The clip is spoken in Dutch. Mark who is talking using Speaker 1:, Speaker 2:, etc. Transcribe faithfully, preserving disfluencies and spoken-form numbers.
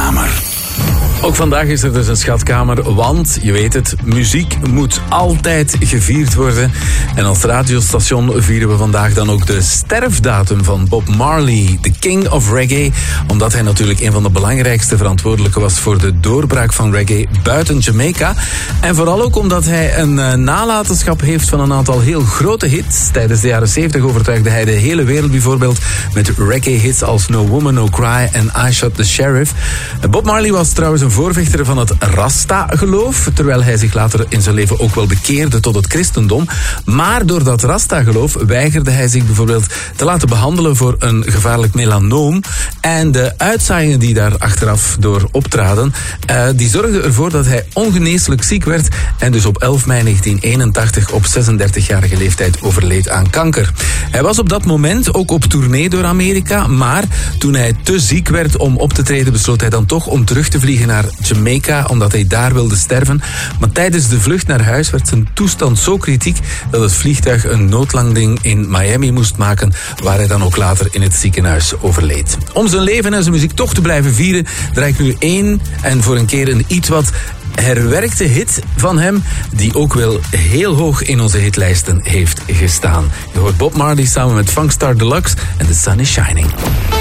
Speaker 1: Schatkamer.
Speaker 2: Ook vandaag is er dus een schatkamer, want je weet het, muziek moet altijd gevierd worden. En als radiostation vieren we vandaag dan ook de sterfdatum van Bob Marley, de King of Reggae. Omdat hij natuurlijk een van de belangrijkste verantwoordelijken was voor de doorbraak van reggae buiten Jamaica. En vooral ook omdat hij een uh, nalatenschap heeft van een aantal heel grote hits. Tijdens de jaren zeventig overtuigde hij de hele wereld bijvoorbeeld met reggae-hits als No Woman, No Cry en I Shot the Sheriff. Bob Marley was trouwens een voorvechter van het Rasta-geloof, terwijl hij zich later in zijn leven ook wel bekeerde tot het christendom. Maar door dat Rasta-geloof weigerde hij zich bijvoorbeeld te laten behandelen voor een gevaarlijk melanoom. En de uitzaaiingen die daar achteraf door optraden, uh, die zorgden ervoor dat hij ongeneeslijk ziek werd en dus op elf mei negentien eenentachtig op zesendertigjarige leeftijd overleed aan kanker. Hij was op dat moment ook op tournee door Amerika, maar toen hij te ziek werd om op te treden, besloot hij dan toch om terug te vliegen naar Jamaica, omdat hij daar wilde sterven. Maar tijdens de vlucht naar huis werd zijn toestand zo kritiek dat het vliegtuig een noodlanding in Miami moest maken, waar hij dan ook later in het ziekenhuis overleed. Om zijn leven en zijn muziek toch te blijven vieren, draai ik nu één en voor een keer een iets wat herwerkte hit van hem, die ook wel heel hoog in onze hitlijsten heeft gestaan. Je hoort Bob Marley samen met Funkstar Deluxe en The Sun is Shining.